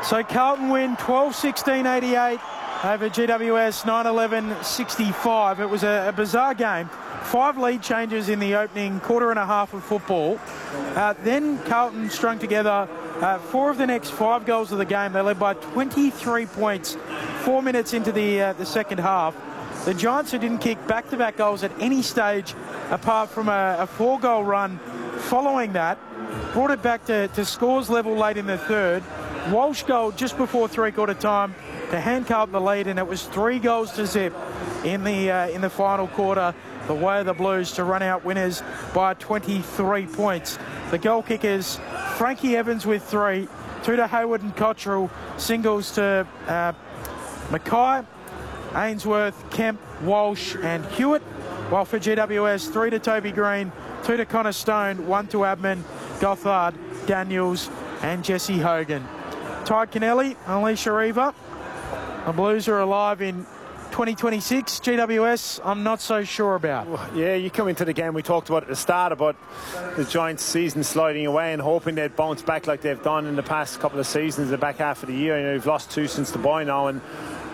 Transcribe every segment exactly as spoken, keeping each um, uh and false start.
So Carlton win twelve sixteen eighty-eight over G W S nine eleven sixty-five. It was a, a bizarre game. Five lead changes in the opening quarter and a half of football. Uh, then Carlton strung together uh, four of the next five goals of the game. They led by twenty-three points four minutes into the, uh, the second half. The Giants, who didn't kick back-to-back goals at any stage apart from a, a four-goal run following that, brought it back to, to scores level late in the third. Walsh goal just before three-quarter time to hand Carlton the lead, and it was three goals to zip in the uh, in the final quarter. The way of the Blues to run out winners by twenty-three points. The goal kickers, Frankie Evans with three, two to Hayward and Cottrell, singles to uh, Mackay, Ainsworth, Kemp, Walsh and Hewitt. While for G W S, three to Toby Green, two to Connor Stone, one to Abman, Gothard, Daniels and Jesse Hogan. Ty Kennelly, Alicia Eva. The Blues are alive in twenty twenty-six. G W S, I'm not so sure about. Yeah, you come into the game, we talked about at the start about the Giants' season sliding away and hoping they'd bounce back like they've done in the past couple of seasons, the back half of the year. You know, they've lost two since the bye now, and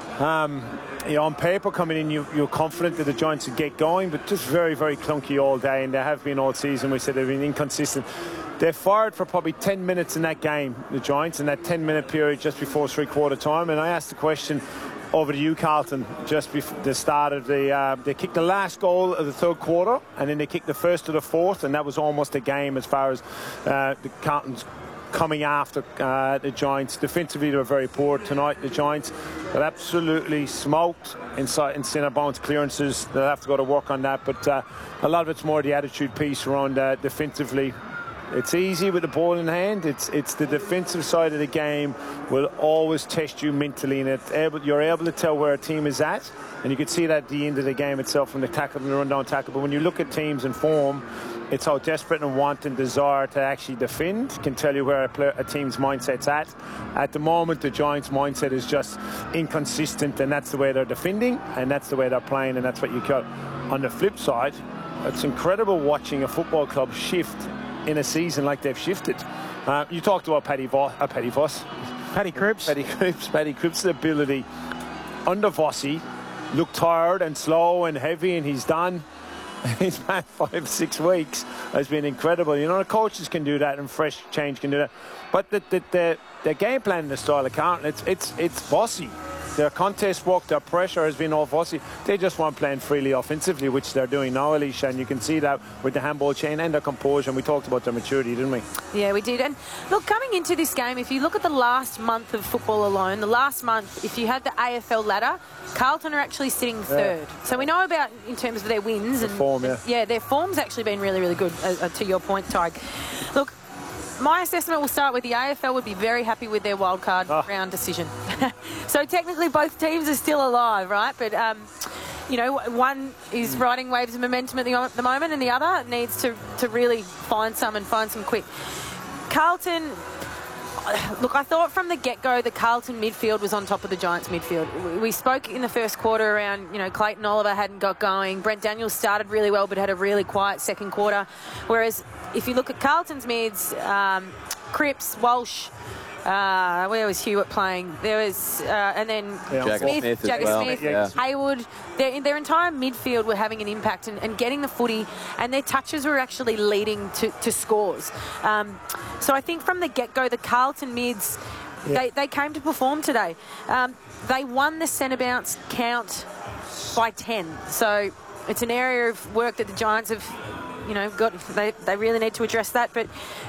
um, you know, on paper coming in, you, you're confident that the Giants would get going, but just very, very clunky all day, and they have been all season. We said they've been inconsistent. They fired for probably ten minutes in that game, the Giants, in that ten-minute period just before three-quarter time. And I asked the question over to you, Carlton, just before the start of the... Uh, they kicked the last goal of the third quarter, and then they kicked the first of the fourth, and that was almost a game as far as uh, the Carlton's coming after uh, the Giants. Defensively, they were very poor tonight. The Giants got absolutely smoked inside in centre bounce clearances. They'll have to go to work on that, but uh, a lot of it's more the attitude piece around uh, defensively. It's easy with the ball in hand. It's it's the defensive side of the game will always test you mentally, and it's able, you're able to tell where a team is at, and you can see that at the end of the game itself from the tackle and the run-down tackle. But when you look at teams in form, it's how desperate and want and desire to actually defend can tell you where a, player, a team's mindset's at. At the moment, the Giants' mindset is just inconsistent, and that's the way they're defending, and that's the way they're playing, and that's what you got. On the flip side, it's incredible watching a football club shift in a season like they've shifted. Uh, you talked about Paddy Voss, uh, Paddy Voss, Paddy Cripps, Paddy Cripps, Paddy Cripps' ability under Vossi, looked tired and slow and heavy, and he's done. He's had five, six weeks. Has been incredible. You know, the coaches can do that, and fresh change can do that. But the the the, the game plan and the style of Carlton, it's it's it's Vossi. Their contest work, their pressure has been all Vossi. They just weren't playing freely offensively, which they're doing now, Alicia, and you can see that with the handball chain and their composure. And we talked about their maturity, didn't we? Yeah, we did. And look, coming into this game, if you look at the last month of football alone, the last month, if you had the A F L ladder, Carlton are actually sitting third. Yeah. So we know about in terms of their wins. The and form, yeah. Yeah, their form's actually been really, really good, uh, uh, to your point, Tyg. Look, my assessment will start with the A F L would be very happy with their wildcard oh. round decision. So technically both teams are still alive, right? But, um, you know, one is riding waves of momentum at the, at the moment, and the other needs to, to really find some and find some quick. Carlton... Look, I thought from the get-go the Carlton midfield was on top of the Giants midfield. We spoke in the first quarter around, you know, Clayton Oliver hadn't got going. Brent Daniels started really well but had a really quiet second quarter. Whereas if you look at Carlton's mids, um, Cripps, Walsh, uh, where was Hewitt playing? There was, uh, and then yeah. Smith, Smith Jagger well. Smith, yeah. Hayward. Their, their entire midfield were having an impact and, and getting the footy, and their touches were actually leading to, to scores. Um, so I think from the get-go, the Carlton mids, yeah. they, they came to perform today. Um, they won the centre bounce count by ten. So it's an area of work that the Giants have, you know, got. They, they really need to address that. But